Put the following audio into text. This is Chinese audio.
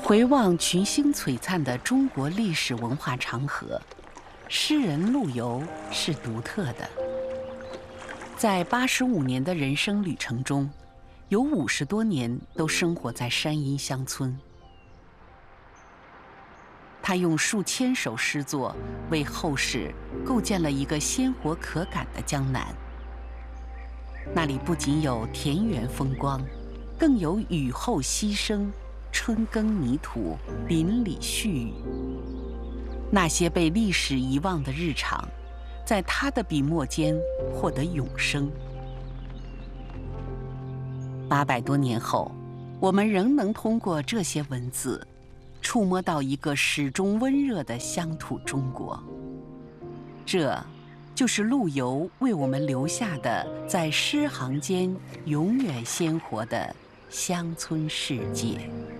回望群星璀璨的中国历史文化长河，诗人陆游是独特的。在85年的人生旅程中，有50多年都生活在山阴乡村。他用数千首诗作为后世构建了一个鲜活可感的江南。那里不仅有田园风光，更有雨后溪声、春耕泥土、邻里絮语。那些被历史遗忘的日常，在他的笔墨间获得永生。800多年后，我们仍能通过这些文字，触摸到一个始终温热的乡土中国。这就是陆游为我们留下的在诗行间永远鲜活的乡村世界。